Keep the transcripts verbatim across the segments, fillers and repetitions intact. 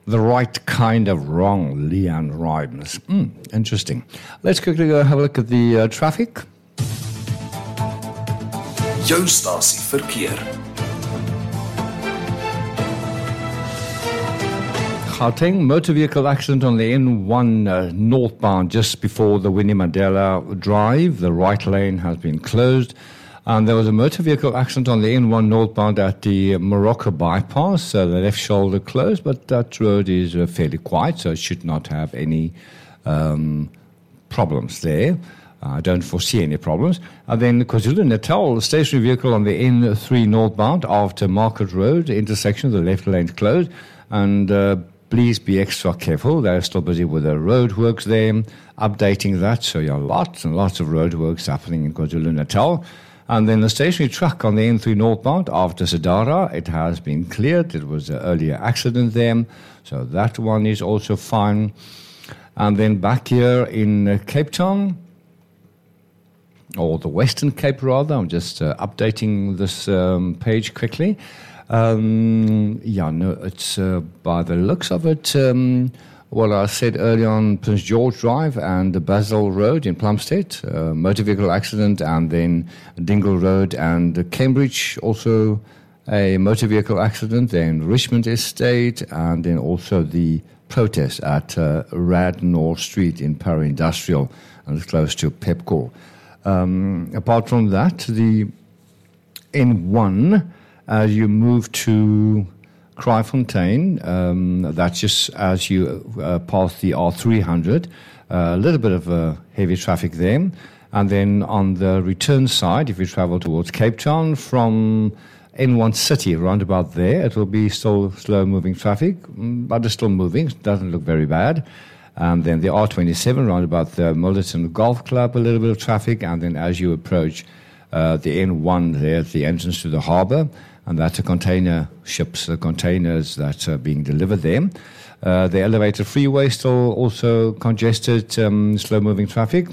The right kind of wrong, Leanne Rimes. Mm, interesting. Let's quickly go have a look at the uh, traffic. Jou stasie verkeer. Gauteng, motor vehicle accident on the N one uh, northbound just before the Winnie Mandela Drive. The right lane has been closed. And there was a motor vehicle accident on the N one northbound at the Morocco bypass. Uh, the left shoulder closed, but that road is uh, fairly quiet, so it should not have any um, problems there. I don't foresee any problems. And then KwaZulu-Natal, stationary vehicle on the N three northbound after Market Road intersection, the left lane closed. And uh, please be extra careful. They're still busy with the roadworks there, updating that. So yeah, lots and lots of roadworks happening in KwaZulu-Natal. And then the stationary truck on the N three northbound after Sadara, it has been cleared. It was an earlier accident there. So that one is also fine. And then back here in uh, Cape Town, or the Western Cape rather, I'm just uh, updating this um, page quickly. Um, yeah, no, it's uh, by the looks of it, um, what I said earlier on Prince George Drive and the Basel Road in Plumstead, uh, motor vehicle accident, and then Dingle Road and Cambridge, also a motor vehicle accident, then Richmond Estate, and then also the protest at uh, Radnor Street in Para Industrial, and it's close to Pepkor. Um, apart from that, the N one, as you move to Kraaifontein, um, that's just as you uh, pass the R three hundred, uh, a little bit of uh, heavy traffic there. And then on the return side, if you travel towards Cape Town from N one City, around about there, it will be still slow-moving traffic, but it's still moving. It doesn't look very bad. And then the R twenty-seven, around about the Millerton Golf Club, a little bit of traffic. And then as you approach uh, the N one there at the entrance to the harbour, and that's the container ships, the containers that are being delivered there. Uh, the elevated freeway still also congested, um, slow-moving traffic.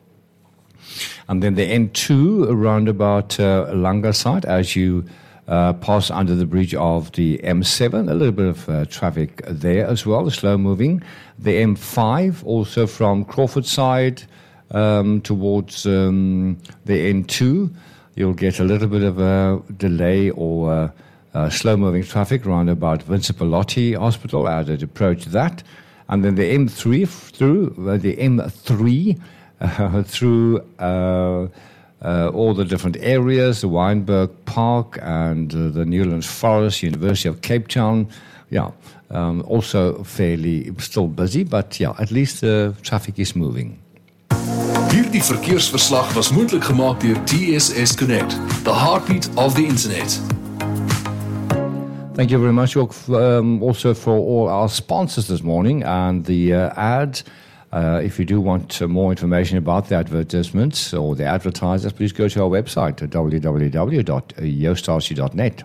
And then the N two around about uh, Langa side as you uh, pass under the bridge of the M seven, a little bit of uh, traffic there as well, slow-moving. The M five also from Crawford side um, towards um, the N two. You'll get a little bit of a delay or uh, uh, slow-moving traffic around about Vincent Pallotti Hospital as it approach that. And then the M three through, uh, the M three uh, through uh, uh, all the different areas, the Wynberg Park and uh, the Newlands Forest, University of Cape Town. Yeah, um, also fairly still busy, but yeah, at least the uh, traffic is moving. Hierdie verkeersverslag was moontlik gemaak deur T S S Connect, the heartbeat of the internet. Thank you very much um, also for all our sponsors this morning and the uh, ad. Uh, if you do want uh, more information about the advertisements or the advertisers, please go to our website at w w w dot jou stasie dot net.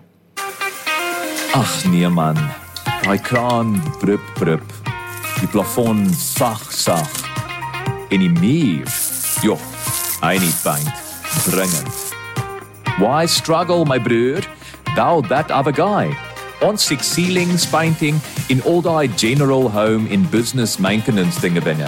Ach nee man, daai kraan brup brup, die plafon sag sag, en die muur, joh, I need paint, dringend. Why struggle my broer, thou that other guy? Ons six ceilings, painting, in all die general home in business maintenance dinge binne.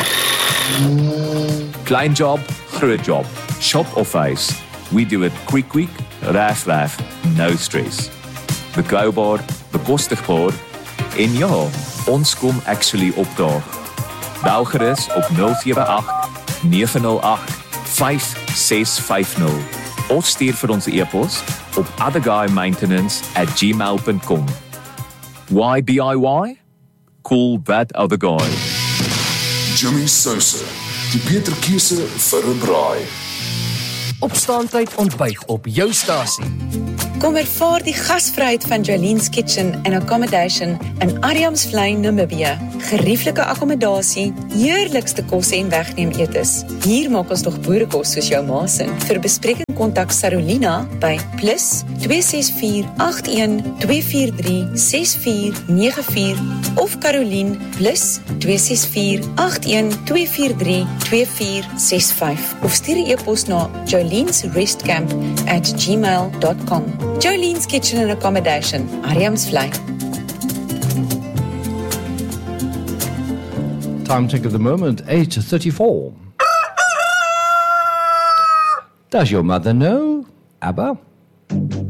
Klein job, groot job, shop of face, we do it quick quick, raf raf, no stress. Betrouwbaar, bekostigbaar, en ja, ons kom actually opdaag. Bel gerus op nul sewe agt nege nul agt vyf ses vyf nul of stuur vir ons e-pos op otherguymaintenance at gmail dot com. Why D I Y? Cool that other guy. Jimmy Sosa, die beter keuse vir 'n braai. Opstaantyd ontbyt op jou stasie. Kom ervaar die gasvryheid van Jolene's Kitchen and Accommodation in Adamsvlei, Namibië. Gerieflike akkommodasie, heerlikste kosse en wegneem etes. Hier maak ons nog boerekos soos jou ma se. Vir bespreking kontak Sarolina by plus twee ses vier agt een twee vier drie ses vier nege vier of Caroline plus twee ses vier agt een twee vier drie twee vier ses vyf of stuur 'n e-pos na jolenes restcamp at gmail dot com. Jolene's Kitchen and Accommodation, Adamsvlei. Time check at the moment, eight thirty-four. Does your mother know, Abba?